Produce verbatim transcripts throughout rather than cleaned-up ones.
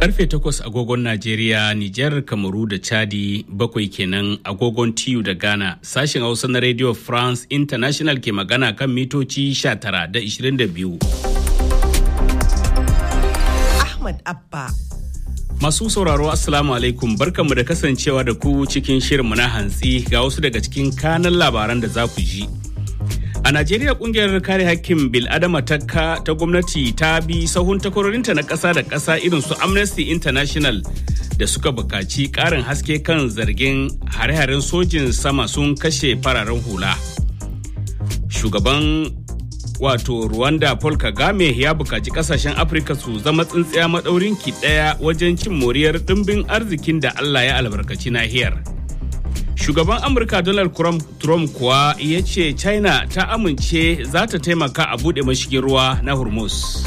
Karfe takwas agogon Najeriya, Nijar, Kamaru da Chadi, bakwai kenan agogon T U da Ghana. Sashen Hausa na Radio France International ke magana kan mitoci sha tara da ishirin da biyu. Ahmad Abba. Masu sauraro Assalamu alaikum, barkanmu da kasancewa da ku cikin shirinmu na hantsi ga wasu daga cikin kanan labaran da za ku ji. A Najeriya kungiyar kare hakkin bil'adama ta ta gwamnati ta bi sahun takwarorinta na ƙasa da ƙasa irin su Amnesty International da suka buƙaci ƙarin haske kan zargin hare-haren sojin sama sun kashe fararen hula. Shugaban wato Rwanda Paul Kagame ya buƙaci ƙasashen Afirka su zama tsintsiya maɗaurin ki ɗaya wajen cin moriyar ɗimbin arzikin da Allah ya albarkaci nahiyar. Shugaban Amurka Donald Trump kuwa ya ce China ta amince za ta taimaka a buɗe mashigin ruwa na Hormuz.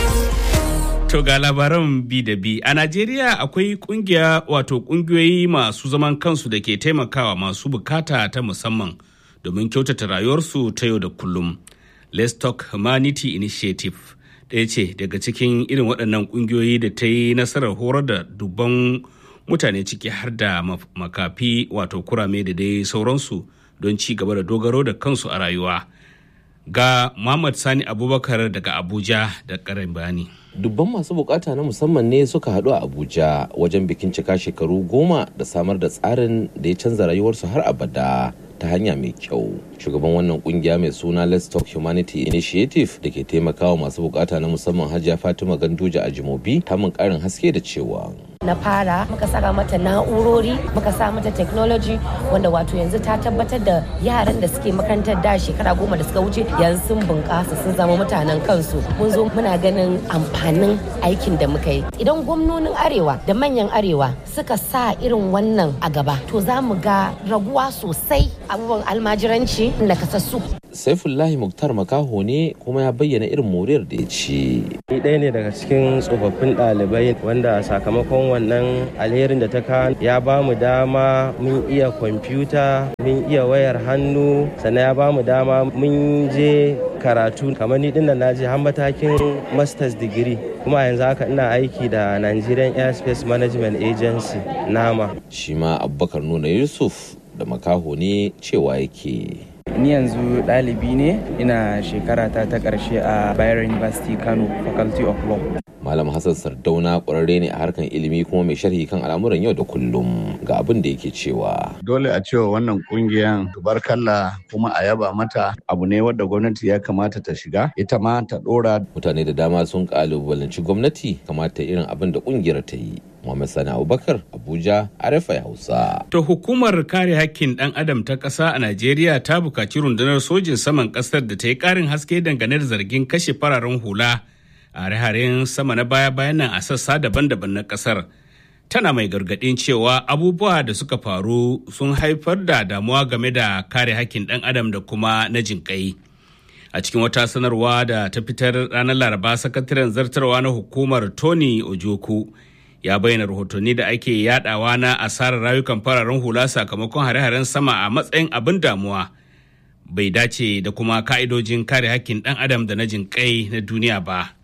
To ga labaran bi da bi. A Najeriya akwai kungiya wato kungiyoyi masu zaman kansu da ke taimakawa masu bukata ta musamman domin kyautata rayuwarsu ta yau da kullum. Let's Talk Humanity Initiative ɗaya ce daga cikin irin waɗannan kungiyoyi da ta yi nasarar horar da dubban mutane ciki har da makafi wato kurame da dai sauransu don ci gaba da dogaro da kansu a rayuwa. Ga Muhammad Sani Abubakar daga Abuja da ƙarin bayani. Dubban masu bukata na musamman ne suka haɗu a Abuja wajen bikin cika shekaru goma da samar da tsarin da ya canza rayuwarsu har abada ta hanya mai kyau. Shugaban wannan kungiya mai suna Let's Talk Humanity Initiative da ke taimakawa masu bukata na musamman Hajiya Fatima Ganduja a Jimobi ta mun karin haske da cewa na fara muka saka mata na'urori muka sa mata technology wanda wato yanzu ta tabbatar da yaran da suke makarantar da shekara goma da suka wuce yanzu sun bunƙasa sun zama mutanen kansu. Mun zo muna ganin amfanin aikin da muka yi. Idan gwamnonin arewa da manyan arewa suka sa irin wannan a gaba to za mu ga raguwa sosai abubuwan almajiranci da kasassu. Saifullahi Muktar Makaho ne kuma ya bayyana irin moriyar da ya ce. Ni ɗaya ne daga cikin tsofaffin ɗalibai wanda sakamakon wannan alherin da ta kawo ya ba mu dama mun iya kwamfuta, mun iya wayar hannu, sannan ya ba mu dama mun je karatu kamar ni ɗin da na je har matakin master's degree. Kuma yanzu haka ina aiki da Nigerian Airspace Management Agency nama. Shi ma Abubakar Nuna Yusuf da Makaho ne cewa yake. Ni yanzu ɗalibi ne, ina shekara ta ta ƙarshe a Bayero University Kano, Faculty of Law. Malam Hassan Sardauna ƙwararre ne a harkan ilimi kuma mai sharhi kan al'amuran yau da kullum ga abin da yake cewa. Dole a cewa wannan ƙungiyar tubarkalla kuma a yaba mata abu ne wadda gwamnati ya kamata ta shiga, ita ma ta ɗora. Mutane da dama sun ƙalubalanci gwamnati kamata irin abin da ƙungiyar ta yi. Muhammad Sani Abubakar, Abuja, R F I Hausa. To hukumar kare hakkin ɗan adam ta ƙasa a Najeriya ta buƙaci rundunar sojin saman ƙasar da ta yi ƙarin haske dangane da zargin kashe fararen hula a hare-haren sama na baya-bayan nan a sassa daban-daban na ƙasar. Tana mai gargaɗin cewa abubuwa da suka faru sun haifar da damuwa game da kare hakkin ɗan adam da kuma na jinƙai. A cikin wata sanarwa da ta fitar ranar Laraba, sakataren zartarwa na hukumar Tony Ojoku ya bayyana rahotanni da ake yadawa na asarar rayukan fararen hula sakamakon hare-haren sama a matsayin abin damuwa bai dace da kuma ka'idojin kare hakkin ɗan adam da na jinƙai na duniya ba.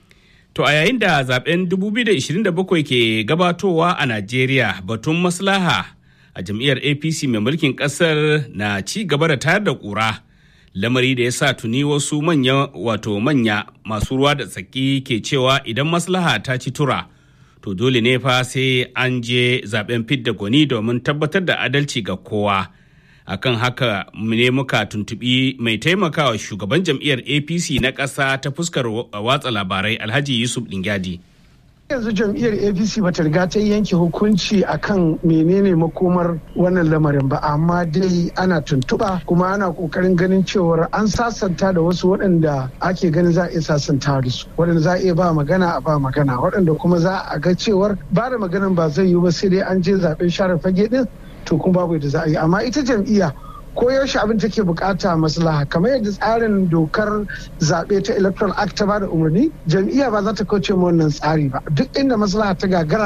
To a yayin da zaben dubu biyu da ishirin da bakwai ke gabatowa a Najeriya, batun maslaha a jam'iyyar A P C mai mulkin ƙasar na ci gaba da tayar da ƙura, lamari da ya sa tuni wasu manya wato manya masu ruwa da tsaki ke cewa idan maslaha ta ci tura to dole ne fa sai an je zaben fidda gwani domin tabbatar da adalci ga kowa. Akan haka ne muka tuntubi mai taimakawa shugaban jam'iyyar A P C na ƙasa ta fuskar watsa labarai Alhaji Yusuf Dingyadi. Yanzu jam'iyyar A P C bata riga ta yanke hukunci akan menene makomar wannan lamarin ba, amma dai ana tuntuɓa kuma ana kokarin ganin cewar an sasanta da wasu waɗanda ake ganin za a iya sasanta da su, waɗanda za a iya ba magana a ba magana, waɗanda kuma za a ga cewar ba da maganan ba zai yiwu ba sai dai an je zaɓen share fage ɗin, to kuma babu yadda za a yi. Amma ita jam'iyya ko yaushe abin take bukata maslaha, kamar yadda tsarin dokar zaɓe ta electoral act ta bada umarni, jam'iyya ba za ta kauce ma wannan tsari ba. Duk inda maslaha ta gagara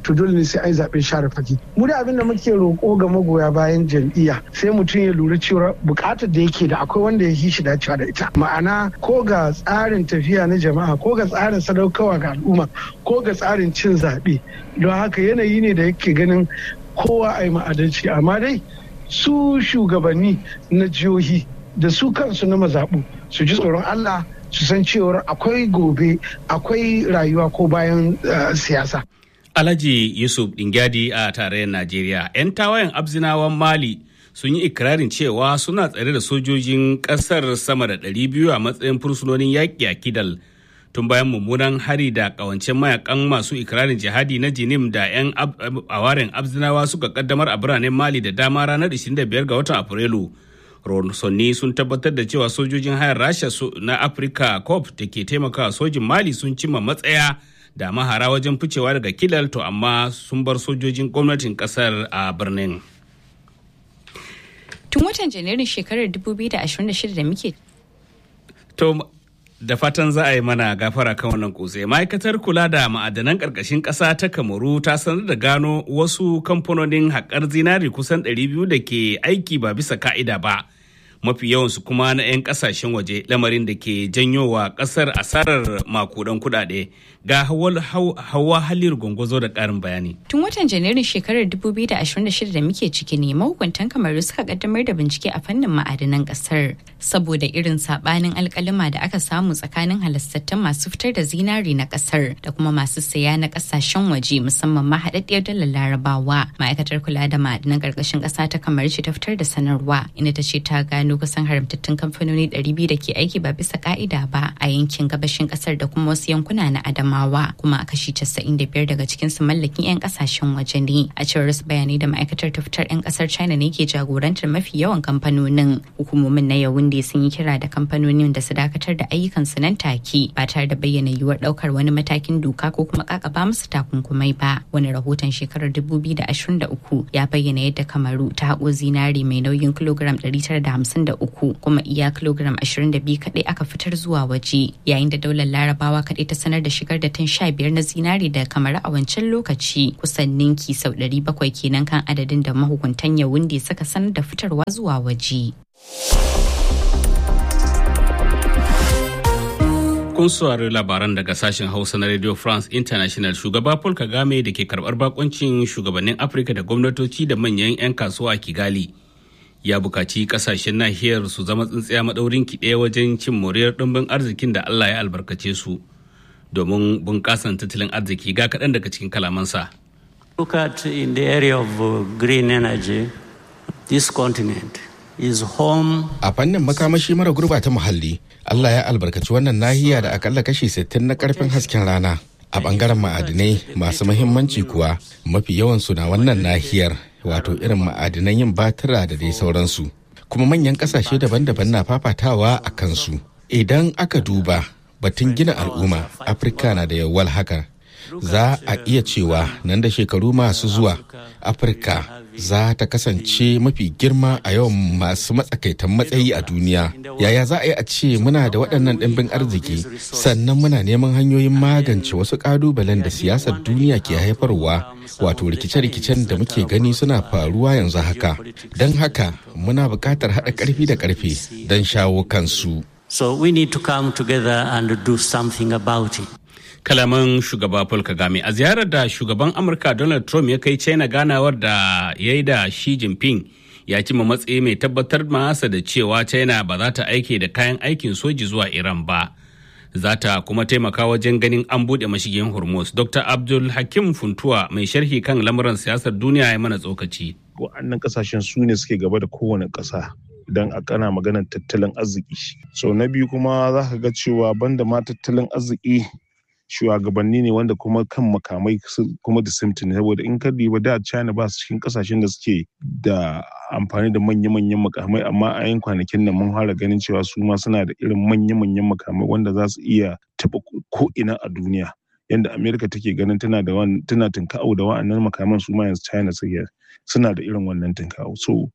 to dole ne sai an zaɓen share fage. Mu da abin da muke roƙo ga magoya bayan jam'iyya sai mutum ya lura cewa buƙatar da yake da akwai wanda ya yi shi dacewa da ita. Ma'ana ko ga tsarin tafiya na jama'a ko ga tsarin sadaukarwa ga al'umma ko ga tsarin cin zaɓe. Don haka yanayi ne da yake ganin kowa a yi ma'adalci, amma dai su shugabanni na jihohi da su kansu na mazaɓu su ji tsoron Allah su san cewar akwai gobe akwai rayuwa ko bayan uh, siyasa. Alhaji Yusuf Dingyadi a tarayyar Najeriya. 'Yan tawayen Abzinawan Mali sun yi ikirarin cewa suna tsare da sojojin ƙasar sama da ɗari biyu a matsayin fursunonin yaƙi a Kidal tun bayan mummunan hari da ƙawancen mayakan masu ikirarin jihadi na Jinim da 'yan awaren Abzinawa suka kaddamar a biranen Mali da dama ranar ishirin da biyar ga watan Afrilu. Ronsonni sun tabbatar da cewa sojojin hayar Rasha na Africa Corps da ke taimakawa sojin Mali sun cimma matsaya da mahara wajen ficewa daga Kidal, to amma sun bar sojojin gwamnatin kasar a birnin. Tun watan Janairun shekarar dubu biyu da ashirin da shida da muke. To da fatan za a yi mana gafara kan wannan kutse. Ma'aikatar kula da ma'adanan ƙarƙashin ƙasa ta Kamaru ta sanar da gano wasu kamfanonin haƙar zinari kusan ɗari biyu da ke aiki ba bisa ka'ida ba. Mafi yawansu kuma na 'yan kasashen waje, lamarin da ke janyo wa kasar asarar makudan kudade. Ga Hawa Halir Gongozo da karin bayani. Tun watan Janairun shekarar dubu biyu da ashirin da shida da muke ciki ne mahukuntan Kamaru suka kaddamar da bincike a fannin ma'adanan kasar saboda irin sabanin alkalima da aka samu tsakanin halastattun masu fitar da zinari na kasar da kuma masu saya na kasashen waje, musamman ma haɗaɗɗiyar dalar Larabawa. Ma'aikatar kula da ma'adanan ƙarƙashin ƙasa ta Kamaru ce ta fitar da sanarwa inda ta ce ta gano kusan haramtattun kamfanoni ɗari biyu da ke aiki ba bisa ka'ida ba a yankin gabashin kasar da kuma wasu yankuna na Adamawa, kuma a kashi casa'in da biyar daga cikin su mallakin 'yan kasashen waje ne. A cewar wasu bayanai da ma'aikatar ta fitar, 'yan kasar China ne ke jagorantar mafi yawan kamfanonin. Hukumomin na Yaounde sun yi kira da kamfanonin da su dakatar da ayyukan su nan take ba tare da bayyana yiwuwar daukar wani matakin doka ko kuma kakaba musu takunkumai ba. Wani rahoton shekarar dubu biyu da ashirin da uku ya bayyana yadda Kamaru ta haƙo zinari mai nauyin kilogram ɗari tara da hamsin da uku, kuma iya kilogram ashirin da biyu kaɗai aka fitar zuwa waje, yayin da daular Larabawa kaɗai ta sanar da shigar da tan sha biyar na zinari da Kamaru a wancan lokaci, kusan ninki sau ɗari bakwai kenan kan adadin da mahukuntan Yaounde suka sanar da fitarwa zuwa waje. Kun saurari labaran daga sashen Hausa na Radio France International. Shugaba Paul Kagame da ke karɓar bakuncin shugabannin Afirka da gwamnatoci da manyan 'yan kasuwa a Kigali ya bukaci kasashen nahiyar su zama tsintsiya maɗaurin ki ɗaya wajen cin moriyar ɗumbin arzikin da Allah ya albarkace su domin bunƙasan tattalin arziki. Ga kaɗan daga cikin kalamansa. Look at in the area of uh, green energy, this continent is home. A fannin makamashi mara gurbata muhalli, Allah ya albarkaci wannan nahiya da akalla kashi sittin na karfin hasken rana. A bangaren ma'adinai masu muhimmanci kuwa mafi yawansu na wannan nahiyar, wato irin ma'adinan yin batira da dai sauransu, kuma manyan kasashe daban-daban na fafatawa a kansu. Idan aka duba batun gina al'umma, Afirka na da yawwal haka. Za a iya cewa nan da shekaru masu zuwa Afirka za ta kasance mafi girma a yawan masu matsakaitan matsayi a duniya. Yaya za a yi a ce muna da waɗannan ɗimbin arziki sannan muna neman hanyoyin magance wasu ƙalubalen da siyasar duniya ke haifarwa, wato rikice-rikicen da muke gani suna faruwa yanzu haka. Don haka muna buƙatar haɗa ƙarfi da ƙarfe don shawo kansu. So we need to come together and do something about it. Kalaman shugaba Paul Kagame a ziyarar da shugaban Amurka Donald Trump ya kai China ganawar da ya yi da Xi Jinping, ya cimma matsayi mai tabbatar masa da cewa China ba za ta aike da kayan aikin soji zuwa Iran ba. Za ta kuma taimaka wajen ganin an buɗe mashigin Hormuz. Doctor Abdul Hakim Funtuwa mai sharhi kan lamuran siyasar duniya ya mana tsokaci. Wa'annan kasashen su ne suke gaba da kowane ƙasa idan a kana maganar tattalin arziki. So na biyu kuma za ka ga cewa banda ma tattalin arziki, shugabanni ne wanda kuma kan makamai kuma da simtin, saboda in ka diba da China ba su cikin kasashen da suke da amfani da manya-manyan makamai, amma a yin kwanakin nan mun fara ganin cewa su ma suna da irin manya-manyan makamai wanda za su iya taɓa ko ina a duniya. Yanda Amerika take ganin tana da wannan tana tinka'u da wa'annan makaman, su ma yanzu China suna da irin wannan tinka'u. So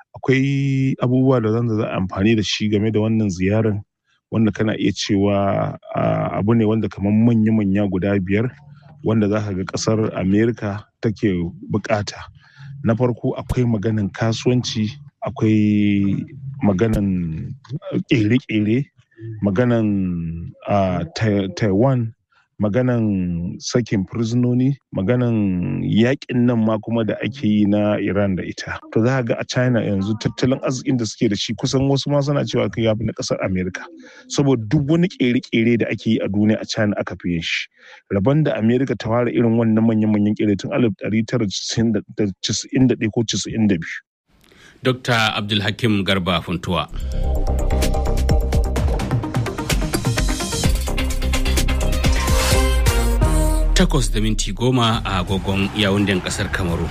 akwai abubuwa da zan za a amfani da shi game da wannan ziyarar, wanda kana iya cewa abu ne wanda kamar manya-manya guda biyar wanda za ka ga ƙasar Amerika take bukata. Na farko akwai maganan kasuwanci, akwai maganan ƙere-ƙere, maganan uh, Taiwan, maganan sakin fursunoni, maganan yakin nan ma kuma da ake yi na Iran da ita. To za ga a China yanzu tattalin arzikin da suke da shi kusan wasu ma suna cewa kai yafi na kasar Amerika. Saboda duk wani kere-kere da ake yi a duniya a China aka fi yin shi. Rabon da Amerika ta fara irin wannan manyan-manyan kere tun alif ɗari tara da casa'in da ɗaya ko casa'in da biyu. Dokta Abdulhakim Garba Funtuwa. Takwas da minti goma a agogon yawunden kasar Kamaru.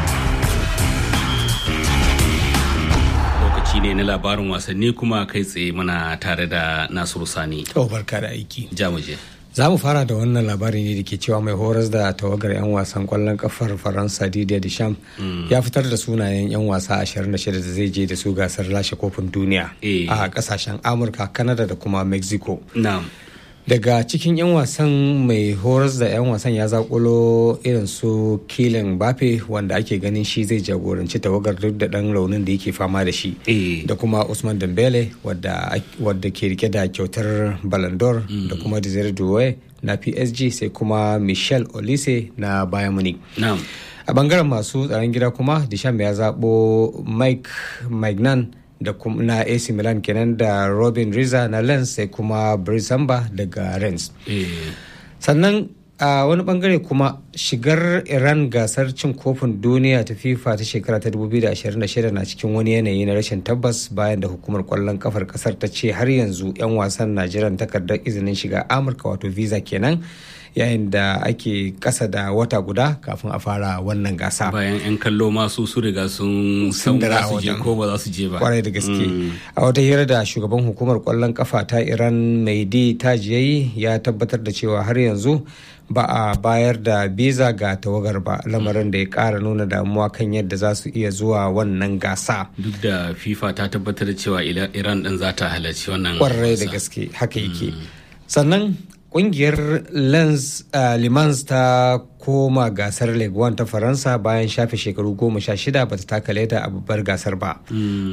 Lokaci ne na labarin wasanni kuma kai tsaye muna tare da Nasiru Sani. Oh, barka da aiki. Jamuje. Za mu fara da wannan labari ne da ke cewa mai horas da tawagar 'yan wasan kwallon kafar Faransa Didier Deschamps mm. ya fitar da sunayen 'yan wasa ashirin da shida da zai je da su gasar lashe kofin duniya e. a kasashen Amurka, Canada da kuma Mexico. Na'am. Daga cikin 'yan wasan mai horas da 'yan wasan ya zakulo irin su Kylian Mbappe wanda ake ganin shi zai jagoranci tawagar duk da dan raunin da yake fama da shi e. da kuma Usman Dembele wadda, wadda ke rike da kyautar Ballon d'Or mm. da kuma Desire Doué na P S G sai kuma Michel Olise na Bayern Munich. no. A bangaren masu tsaron gida kuma Deschamps ya zabo Mike Maignan da kuma na A C Milan kenan da Robin Riza na Lens sai kuma Brisamba daga Rennes. E. Sannan a wani bangare kuma shigar Iran gasar cin kofin duniya ta FIFA ta shekara ta dubu biyu da ashirin da shida na cikin wani yanayi na rashin tabbas bayan da hukumar kwallon kafar kasar ta ce har yanzu 'yan wasan na jiran takardar izinin shiga Amurka wato visa kenan yayin da ake kasa da wata guda kafin a fara wannan gasa. Bayan 'yan kallo masu su riga sun san za su je ko ba za su je ba. Kwarai da gaske. A wata hira da shugaban hukumar kwallon kafa ta Iran Mehdi Tajiyayi ya tabbatar da cewa har yanzu ba a bayar da biza ga tawagar ba, lamarin da ya kara nuna damuwa kan yadda za su iya zuwa wannan gasa. Duk da FIFA ta tabbatar da cewa Iran din za ta halarci wannan. Kwarai da gaske haka yake. Sannan kungiyar Lens uh, Limans ta koma gasar Ligue one ta Faransa bayan shafe shekaru goma sha shida bata taka leda a babbar gasar ba. Mm.